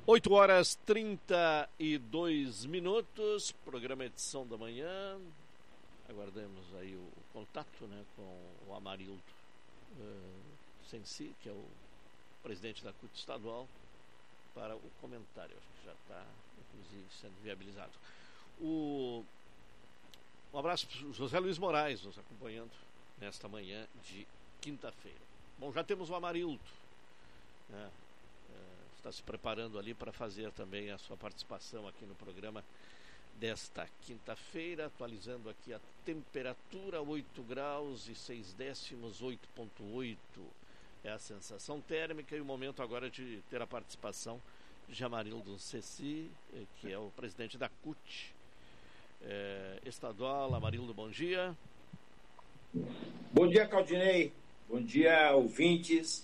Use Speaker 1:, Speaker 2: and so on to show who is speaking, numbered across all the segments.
Speaker 1: 8h32, programa Edição da Manhã. Aguardamos aí o contato, né, com o Amarildo Sensi, que é o presidente da CUT estadual, para o comentário. Acho que já está, inclusive, sendo viabilizado. Um abraço para o José Luiz Moraes, nos acompanhando nesta manhã de quinta-feira. Bom, já temos o Amarildo, né? Está se preparando ali para fazer também a sua participação aqui no programa desta quinta-feira, atualizando aqui a temperatura, 8 graus e 6 décimos, 8,8 é a sensação térmica, e o momento agora de ter a participação de Amarildo Sensi, que é o presidente da CUT estadual. Amarildo, bom dia.
Speaker 2: Bom dia, Claudinei. Bom dia, ouvintes.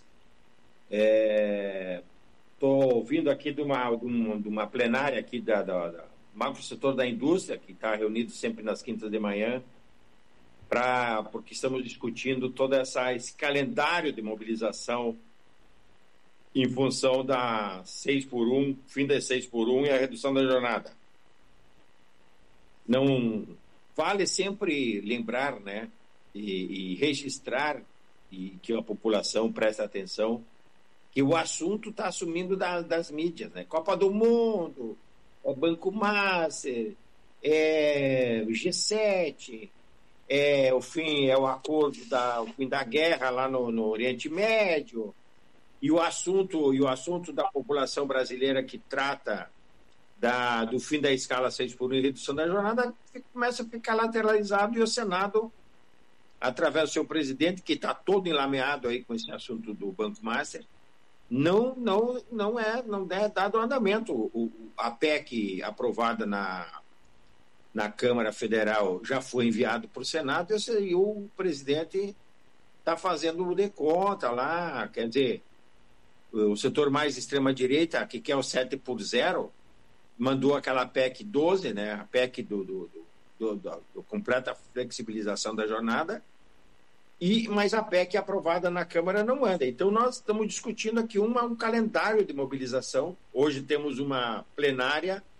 Speaker 2: Estou ouvindo aqui de uma plenária aqui da macro setor da indústria, que está reunido sempre nas quintas de manhã, porque estamos discutindo todo esse calendário de mobilização em função da 6x1, fim das 6x1 e a redução da jornada. Não vale sempre lembrar, né, e registrar, e que a população preste atenção, que o assunto está assumindo das mídias, né? Copa do Mundo, Banco Master, o G7, o acordo o fim da guerra lá no Oriente Médio, e o assunto da população brasileira que trata do fim da escala 6x1 e redução da jornada começa a ficar lateralizado, e o Senado, através do seu presidente, que está todo enlameado aí com esse assunto do Banco Master, não é dado andamento. A PEC aprovada na Câmara Federal já foi enviado para o Senado, e o presidente está fazendo o de conta lá. Quer dizer, o setor mais extrema-direita, que quer o 7x0, mandou aquela PEC 12, né, a PEC do completa flexibilização da jornada, mas a PEC aprovada na Câmara não anda. Então nós estamos discutindo aqui um calendário de mobilização. Hoje temos uma plenária